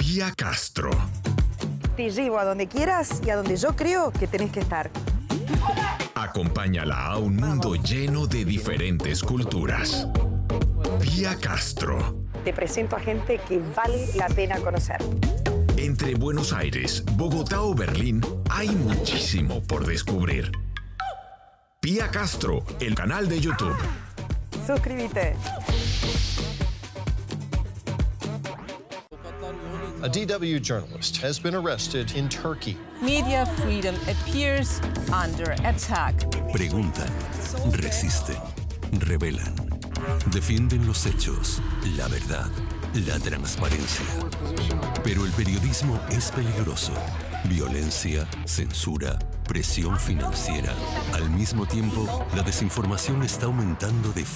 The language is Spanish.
Pía Castro. Te llevo a donde quieras y a donde yo creo que tenés que estar. Acompáñala a un mundo lleno de diferentes culturas. Pía Castro. Te presento a gente que vale la pena conocer. Entre Buenos Aires, Bogotá o Berlín, hay muchísimo por descubrir. Pía Castro, el canal de YouTube. Suscríbete. A DW journalist has been arrested in Turkey. Media freedom appears under attack. Preguntan, resisten, revelan, defienden los hechos, la verdad, la transparencia. Pero el periodismo es peligroso. Violencia, censura, presión financiera. Al mismo tiempo, la desinformación está aumentando de